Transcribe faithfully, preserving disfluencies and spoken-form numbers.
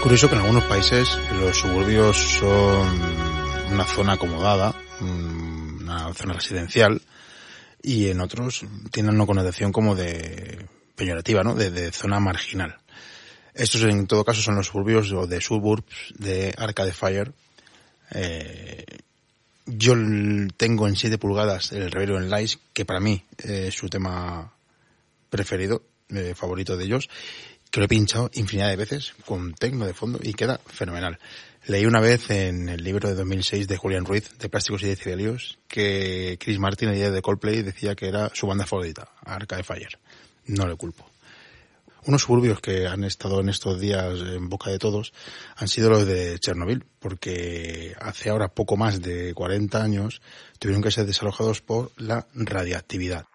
curioso que en algunos países los suburbios son una zona acomodada, una zona residencial, y en otros tienen una connotación como de peyorativa, ¿no? De, de zona marginal. Estos en todo caso son los suburbios o de suburbs de Arcade Fire. Eh, yo tengo en siete pulgadas el Revelio en Lies, que para mí es su tema preferido, eh, favorito de ellos, que lo he pinchado infinidad de veces con tecno de fondo y queda fenomenal. Leí una vez en el libro de dos mil seis de Julián Ruiz, de Plásticos y Decibelios, que Chris Martin, el líder de Coldplay, decía que era su banda favorita, Arcade Fire. No le culpo. Unos suburbios que han estado en estos días en boca de todos han sido los de Chernobyl, porque hace ahora poco más de cuarenta años tuvieron que ser desalojados por la radiactividad.